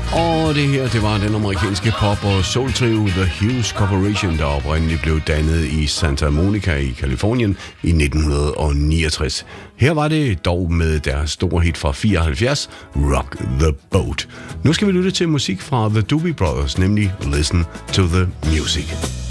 Og det her, det var den amerikanske pop- og soul-trio The Hughes Corporation, der oprindeligt blev dannet i Santa Monica i Californien i 1969. Her var det dog med deres store hit fra 74, Rock the Boat. Nu skal vi lytte til musik fra The Doobie Brothers, nemlig Listen to the Music.